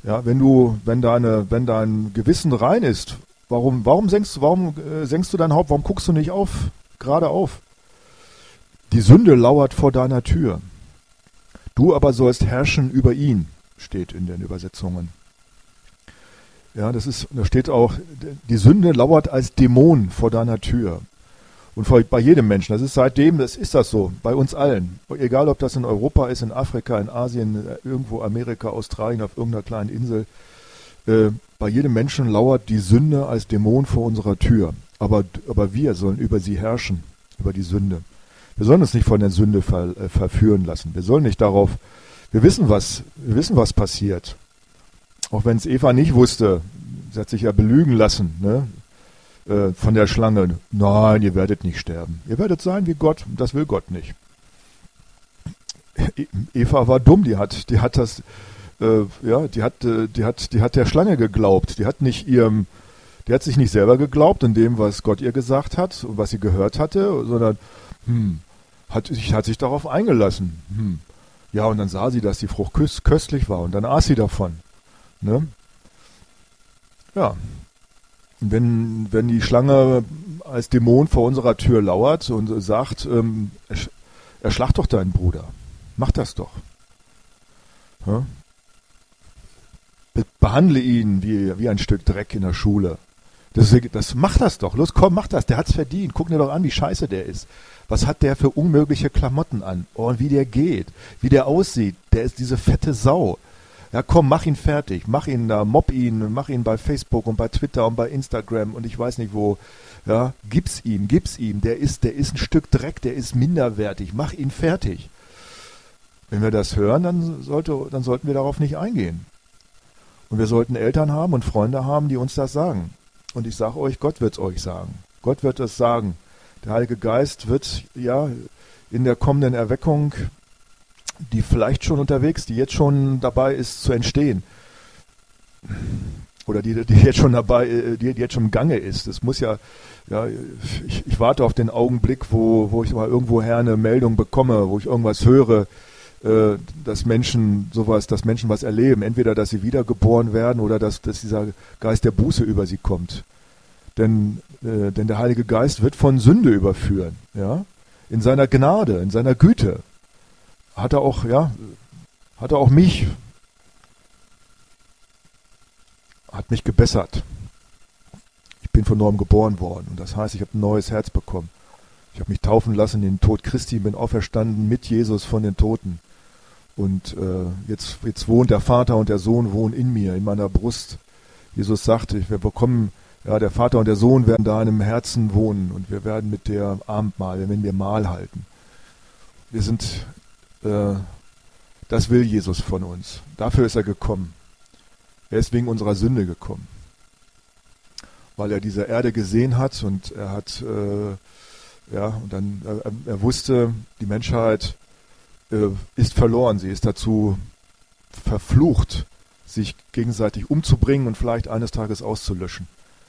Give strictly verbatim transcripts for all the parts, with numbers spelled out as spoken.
Ja, wenn du, wenn deine, wenn dein Gewissen rein ist, warum, warum senkst, warum äh, senkst du dein Haupt? Warum guckst du nicht auf, gerade auf? Die Sünde lauert vor deiner Tür. Du aber sollst herrschen über ihn, steht in den Übersetzungen. Ja, das ist, da steht auch, die Sünde lauert als Dämon vor deiner Tür. Und vor, bei jedem Menschen. Das ist seitdem, das ist das so, bei uns allen. Egal, ob das in Europa ist, in Afrika, in Asien, irgendwo Amerika, Australien, auf irgendeiner kleinen Insel. Äh, bei jedem Menschen lauert die Sünde als Dämon vor unserer Tür. Aber, aber wir sollen über sie herrschen, über die Sünde. Wir sollen uns nicht von der Sünde ver, äh, verführen lassen. Wir sollen nicht darauf, wir wissen was, wir wissen, was passiert. Auch wenn es Eva nicht wusste, sie hat sich ja belügen lassen, ne? äh, von der Schlange. Nein, ihr werdet nicht sterben. Ihr werdet sein wie Gott, das will Gott nicht. Eva war dumm, die hat, die hat das, äh, ja, die hat, äh, die hat, die hat der Schlange geglaubt. Die hat nicht ihrem, die hat sich nicht selber geglaubt in dem, was Gott ihr gesagt hat und was sie gehört hatte, sondern hm, hat, hat sich darauf eingelassen. Hm. Ja, und dann sah sie, dass die Frucht köstlich war und dann aß sie davon. Ne? Ja. Und wenn, wenn die Schlange als Dämon vor unserer Tür lauert und sagt, ähm, erschlag doch deinen Bruder. Mach das doch. Ja? Be- behandle ihn wie, wie ein Stück Dreck in der Schule. Das, das, mach das doch. Los, komm, mach das. Der hat's verdient. Guck dir doch an, wie scheiße der ist. Was hat der für unmögliche Klamotten an? Oh, und wie der geht. Wie der aussieht. Der ist diese fette Sau. Ja, komm, mach ihn fertig. Mach ihn da, mobb ihn. Mach ihn bei Facebook und bei Twitter und bei Instagram und ich weiß nicht wo. Ja, gib's ihm, gib's ihm. Der ist, der ist ein Stück Dreck. Der ist minderwertig. Mach ihn fertig. Wenn wir das hören, dann sollte, dann sollten wir darauf nicht eingehen. Und wir sollten Eltern haben und Freunde haben, die uns das sagen. Und ich sage euch, Gott wird es euch sagen. Gott wird es sagen. Der Heilige Geist wird ja in der kommenden Erweckung, die vielleicht schon unterwegs, die jetzt schon dabei ist zu entstehen, oder die, die jetzt schon dabei, die, die jetzt schon im Gange ist. Das muss ja, ja, ich, ich warte auf den Augenblick, wo, wo ich mal irgendwoher eine Meldung bekomme, wo ich irgendwas höre, äh, dass Menschen sowas, dass Menschen was erleben. Entweder, dass sie wiedergeboren werden oder dass, dass dieser Geist der Buße über sie kommt. Denn, äh, denn der Heilige Geist wird von Sünde überführen, ja, in seiner Gnade, in seiner Güte. Hat er auch, ja, hat er auch mich, hat mich gebessert. Ich bin von neuem geboren worden und das heißt, ich habe ein neues Herz bekommen. Ich habe mich taufen lassen in den Tod Christi, bin auferstanden mit Jesus von den Toten. Und äh, jetzt, jetzt wohnt der Vater und der Sohn wohnen in mir, in meiner Brust. Jesus sagte, wir bekommen, ja, der Vater und der Sohn werden da in einem Herzen wohnen und wir werden mit der Abendmahl, wenn wir Mahl halten. Wir sind, äh, das will Jesus von uns. Dafür ist er gekommen. Er ist wegen unserer Sünde gekommen. Weil er diese Erde gesehen hat und er hat, äh, ja, und dann, er, er wusste, die Menschheit äh, ist verloren. Sie ist dazu verflucht, sich gegenseitig umzubringen und vielleicht eines Tages auszulöschen.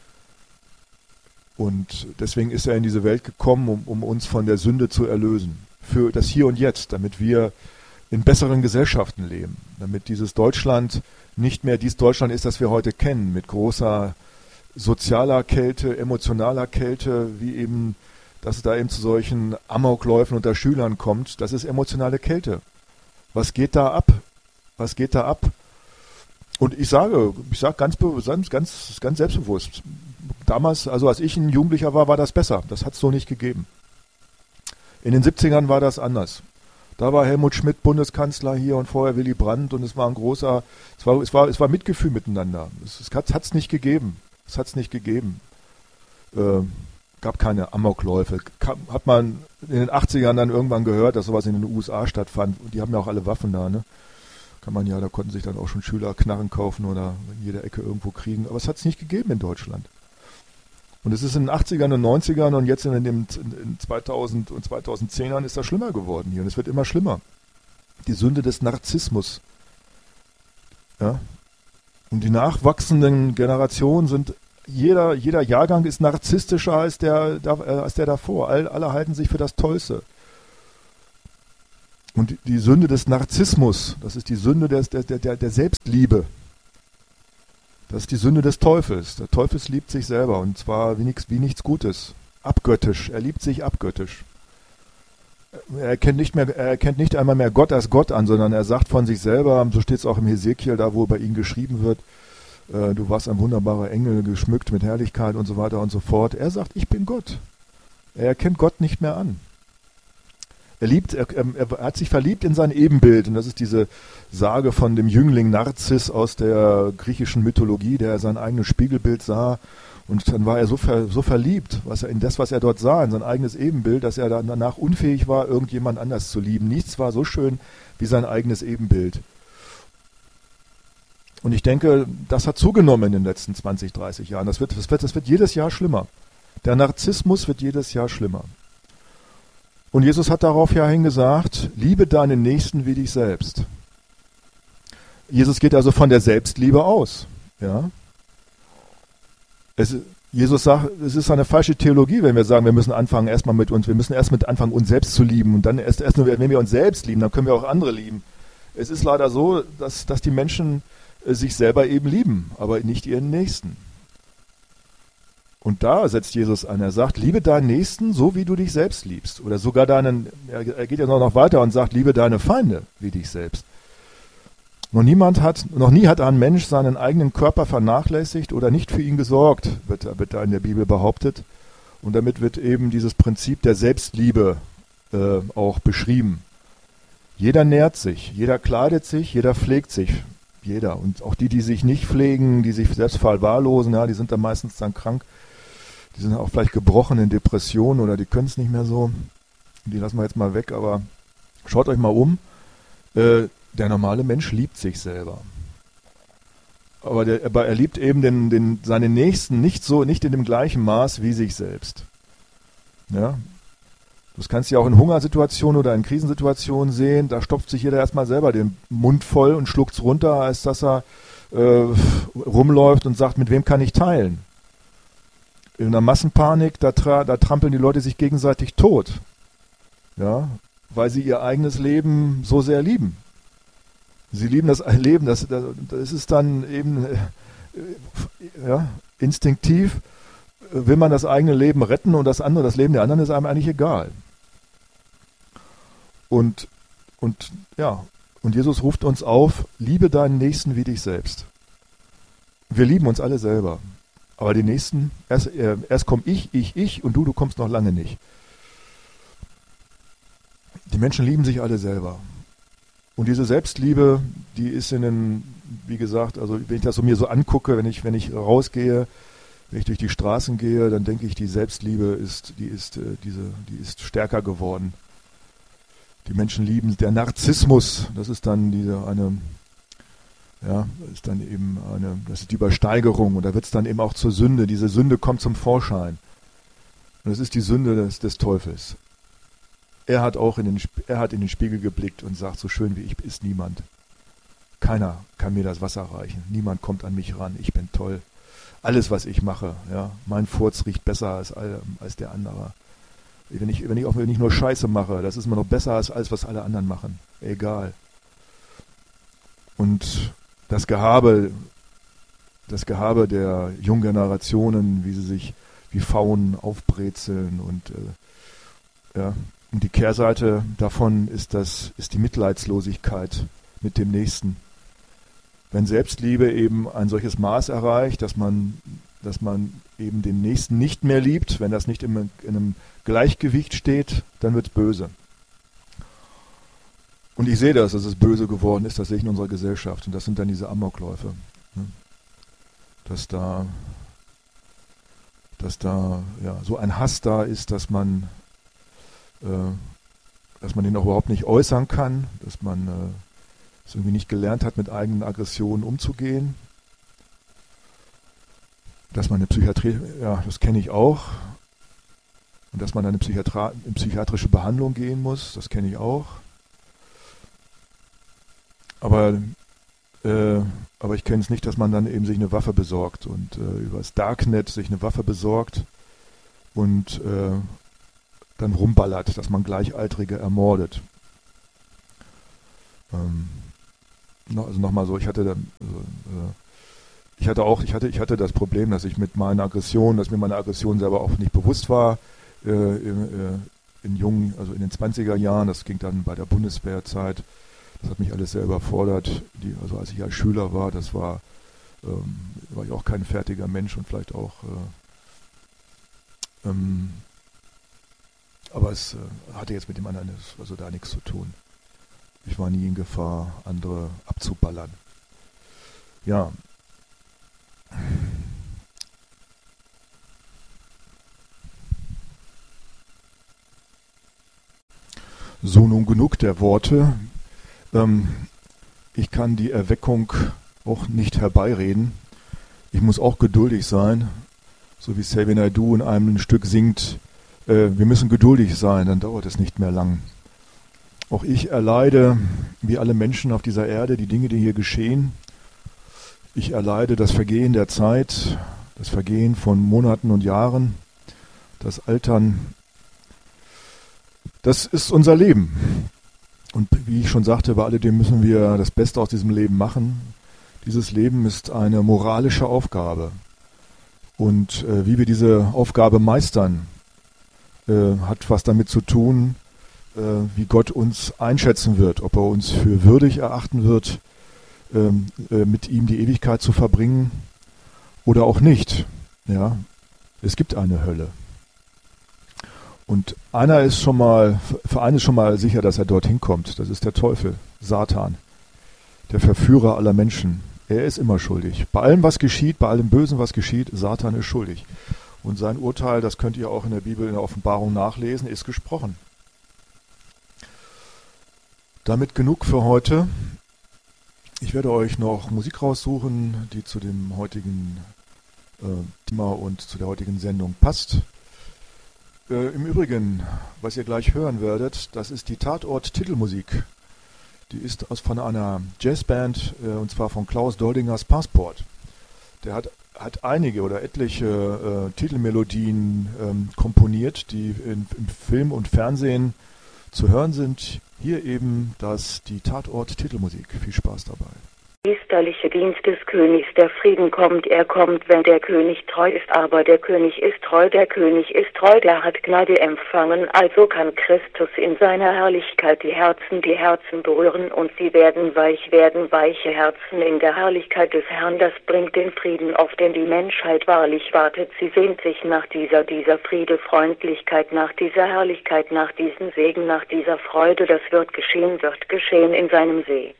Und deswegen ist er in diese Welt gekommen, um, um uns von der Sünde zu erlösen. Für das Hier und Jetzt, damit wir in besseren Gesellschaften leben. Damit dieses Deutschland nicht mehr dies Deutschland ist, das wir heute kennen, mit großer sozialer Kälte, emotionaler Kälte, wie eben, dass es da eben zu solchen Amokläufen unter Schülern kommt. Das ist emotionale Kälte. Was geht da ab? Was geht da ab? Und ich sage, ich sage ganz, ganz, ganz selbstbewusst, damals, also als ich ein Jugendlicher war, war das besser. Das hat es so nicht gegeben. In den siebzigern war das anders. Da war Helmut Schmidt Bundeskanzler hier und vorher Willy Brandt und es war ein großer, es war, es war, es war Mitgefühl miteinander. Es, es hat es nicht gegeben. Es hat es nicht gegeben. Äh, gab keine Amokläufe. Kam, hat man in den achtzigern dann irgendwann gehört, dass sowas in den U S A stattfand. Und die haben ja auch alle Waffen da, ne? Kann man ja, da konnten sich dann auch schon Schüler Knarren kaufen oder in jeder Ecke irgendwo kriegen. Aber es hat es nicht gegeben in Deutschland. Und es ist in den achtzigern und neunzigern und jetzt in den in zweitausend und zweitausendzehnern ist das schlimmer geworden hier. Und es wird immer schlimmer. Die Sünde des Narzissmus. Ja. Und die nachwachsenden Generationen sind, jeder, jeder Jahrgang ist narzisstischer als der, als der davor. All, alle halten sich für das Tollste. Und die Sünde des Narzissmus, das ist die Sünde der, der, der, der Selbstliebe. Das ist die Sünde des Teufels. Der Teufel liebt sich selber und zwar wie nichts, wie nichts Gutes. Abgöttisch. Er liebt sich abgöttisch. Er erkennt nicht mehr, er erkennt nicht einmal mehr Gott als Gott an, sondern er sagt von sich selber, so steht es auch im Hesekiel, da wo bei ihm geschrieben wird, äh, du warst ein wunderbarer Engel, geschmückt mit Herrlichkeit und so weiter und so fort. Er sagt, ich bin Gott. Er erkennt Gott nicht mehr an. Er liebt, er, er hat sich verliebt in sein Ebenbild und das ist diese Sage von dem Jüngling Narzis aus der griechischen Mythologie, der sein eigenes Spiegelbild sah und dann war er so, ver, so verliebt, was er in das, was er dort sah, in sein eigenes Ebenbild, dass er dann danach unfähig war, irgendjemand anders zu lieben. Nichts war so schön wie sein eigenes Ebenbild. Und ich denke, das hat zugenommen in den letzten zwanzig, dreißig Jahren. Das wird, das wird, das wird jedes Jahr schlimmer. Der Narzissmus wird jedes Jahr schlimmer. Und Jesus hat darauf ja hingesagt, liebe deinen Nächsten wie dich selbst. Jesus geht also von der Selbstliebe aus. Ja? Es, Jesus sagt, es ist eine falsche Theologie, wenn wir sagen, wir müssen anfangen erstmal mit uns, wir müssen erst mit anfangen, uns selbst zu lieben. Und dann erst, erst nur, wenn wir uns selbst lieben, dann können wir auch andere lieben. Es ist leider so, dass, dass die Menschen äh, sich selber eben lieben, aber nicht ihren Nächsten. Und da setzt Jesus an. Er sagt, liebe deinen Nächsten, so wie du dich selbst liebst. Oder sogar deinen, er geht ja noch weiter und sagt, liebe deine Feinde wie dich selbst. Noch niemand hat, noch nie hat ein Mensch seinen eigenen Körper vernachlässigt oder nicht für ihn gesorgt, wird, wird da in der Bibel behauptet. Und damit wird eben dieses Prinzip der Selbstliebe äh, auch beschrieben. Jeder nährt sich, jeder kleidet sich, jeder pflegt sich. Jeder. Und auch die, die sich nicht pflegen, die sich selbst verwahrlosen, ja, die sind dann meistens dann krank. Die sind auch vielleicht gebrochen in Depressionen oder die können es nicht mehr so. Die lassen wir jetzt mal weg, aber schaut euch mal um. Äh, der normale Mensch liebt sich selber. Aber, der, aber er liebt eben den, den, seine Nächsten nicht so, nicht in dem gleichen Maß wie sich selbst. Ja? Das kannst du ja auch in Hungersituationen oder in Krisensituationen sehen. Da stopft sich jeder erstmal selber den Mund voll und schluckt es runter, als dass er äh, rumläuft und sagt, mit wem kann ich teilen? In einer Massenpanik, da, tra- da trampeln die Leute sich gegenseitig tot. Ja, weil sie ihr eigenes Leben so sehr lieben. Sie lieben das Leben, das, das, das ist dann eben äh, ja, instinktiv, äh, will man das eigene Leben retten und das andere, das Leben der anderen ist einem eigentlich egal. Und, und, ja, und Jesus ruft uns auf, liebe deinen Nächsten wie dich selbst. Wir lieben uns alle selber. Aber die Nächsten, erst, äh, erst komme ich, ich, ich und du, du kommst noch lange nicht. Die Menschen lieben sich alle selber. Und diese Selbstliebe, die ist in den, wie gesagt, also wenn ich das so mir so angucke, wenn ich, wenn ich rausgehe, wenn ich durch die Straßen gehe, dann denke ich, die Selbstliebe ist, die ist, äh, diese, die ist stärker geworden. Die Menschen lieben, der Narzissmus, das ist dann diese eine, ja, ist dann eben eine, das ist die Übersteigerung und da wird es dann eben auch zur Sünde. Diese Sünde kommt zum Vorschein. Und das ist die Sünde des, des Teufels. Er hat auch in den, er hat in den Spiegel geblickt und sagt, so schön wie ich ist niemand. Keiner kann mir das Wasser reichen. Niemand kommt an mich ran. Ich bin toll. Alles, was ich mache, ja, mein Furz riecht besser als, als der andere. Wenn ich, wenn ich auch wenn ich nur Scheiße mache, das ist immer noch besser als alles, was alle anderen machen. Egal. Und das Gehabe, das Gehabe der jungen Generationen, wie sie sich wie Pfauen aufbrezeln und äh, ja, und die Kehrseite davon ist das, ist die Mitleidslosigkeit mit dem Nächsten. Wenn Selbstliebe eben ein solches Maß erreicht, dass man, dass man eben den Nächsten nicht mehr liebt, wenn das nicht in einem, in einem Gleichgewicht steht, dann wird es böse. Und ich sehe das, dass es böse geworden ist, das sehe ich in unserer Gesellschaft. Und das sind dann diese Amokläufe. Dass da, dass da ja, so ein Hass da ist, dass man dass man den auch überhaupt nicht äußern kann, dass man äh, es irgendwie nicht gelernt hat, mit eigenen Aggressionen umzugehen. Dass man eine Psychiatrie, ja, das kenne ich auch. Und dass man dann eine Psychiatra- in psychiatrische Behandlung gehen muss, das kenne ich auch. Aber, äh, aber ich kenne es nicht, dass man dann eben sich eine Waffe besorgt und äh, über das Darknet sich eine Waffe besorgt und äh, dann rumballert, dass man Gleichaltrige ermordet. Ähm, also nochmal so, ich hatte dann, also, äh, ich hatte auch, ich hatte, ich hatte das Problem, dass ich mit meiner Aggression, dass mir meine Aggression selber auch nicht bewusst war, äh, in, äh, in jungen, also in den zwanziger Jahren, das ging dann bei der Bundeswehrzeit, das hat mich alles sehr überfordert, die, also als ich als Schüler war, das war, ähm, war ich auch kein fertiger Mensch und vielleicht auch, äh, ähm, aber es äh, hatte jetzt mit dem anderen also da nichts zu tun. Ich war nie in Gefahr, andere abzuballern. Ja. So, nun genug der Worte. Ähm, ich kann die Erweckung auch nicht herbeireden. Ich muss auch geduldig sein, so wie Xavier Naidoo in einem Stück singt, äh, wir müssen geduldig sein, dann dauert es nicht mehr lang. Auch ich erleide, wie alle Menschen auf dieser Erde, die Dinge, die hier geschehen. Ich erleide das Vergehen der Zeit, das Vergehen von Monaten und Jahren, das Altern. Das ist unser Leben. Und wie ich schon sagte, bei alledem müssen wir das Beste aus diesem Leben machen. Dieses Leben ist eine moralische Aufgabe. Und äh, wie wir diese Aufgabe meistern, äh, hat was damit zu tun, äh, wie Gott uns einschätzen wird, ob er uns für würdig erachten wird, ähm, äh, mit ihm die Ewigkeit zu verbringen oder auch nicht. Ja, es gibt eine Hölle. Und einer ist schon mal, für einen ist schon mal sicher, dass er dorthin kommt. Das ist der Teufel, Satan, der Verführer aller Menschen. Er ist immer schuldig. Bei allem, was geschieht, bei allem Bösen, was geschieht, Satan ist schuldig. Und sein Urteil, das könnt ihr auch in der Bibel, in der Offenbarung nachlesen, ist gesprochen. Damit genug für heute. Ich werde euch noch Musik raussuchen, die zu dem heutigen äh, Thema und zu der heutigen Sendung passt. Äh, Im Übrigen, was ihr gleich hören werdet, das ist die Tatort-Titelmusik. Die ist aus von einer Jazzband, äh, und zwar von Klaus Doldingers Passport. Der hat, hat einige oder etliche äh, Titelmelodien ähm, komponiert, die in, im Film und Fernsehen zu hören sind. Hier eben das, die Tatort-Titelmusik. Viel Spaß dabei. Priesterliche Dienst des Königs, der Frieden kommt, er kommt, wenn der König treu ist, aber der König ist treu, der König ist treu, der hat Gnade empfangen, also kann Christus in seiner Herrlichkeit die Herzen, die Herzen berühren und sie werden weich werden, weiche Herzen in der Herrlichkeit des Herrn, das bringt den Frieden auf, denn die Menschheit wahrlich wartet, sie sehnt sich nach dieser, dieser Friede, Freundlichkeit, nach dieser Herrlichkeit, nach diesem Segen, nach dieser Freude, das wird geschehen, wird geschehen in seinem See.